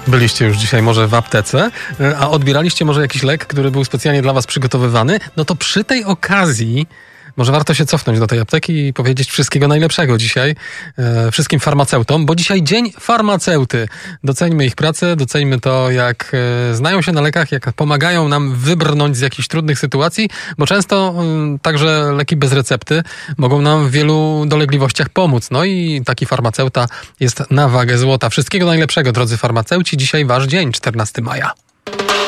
Byliście już dzisiaj może w aptece, a odbieraliście może jakiś lek, który był specjalnie dla was przygotowywany, no to przy tej okazji może warto się cofnąć do tej apteki i powiedzieć wszystkiego najlepszego dzisiaj wszystkim farmaceutom, bo dzisiaj dzień farmaceuty. Doceńmy ich pracę, doceńmy to, jak znają się na lekach, jak pomagają nam wybrnąć z jakichś trudnych sytuacji, bo często także leki bez recepty mogą nam w wielu dolegliwościach pomóc. No i taki farmaceuta jest na wagę złota. Wszystkiego najlepszego, drodzy farmaceuci. Dzisiaj wasz dzień, 14 maja.